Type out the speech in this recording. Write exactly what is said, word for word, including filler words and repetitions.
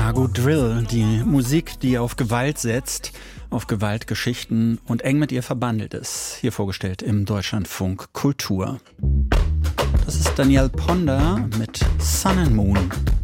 Chicago Drill, die Musik, die auf Gewalt setzt, auf Gewaltgeschichten und eng mit ihr verbandelt ist. Hier vorgestellt im Deutschlandfunk Kultur. Das ist Danielle Ponder mit Sun and Moon.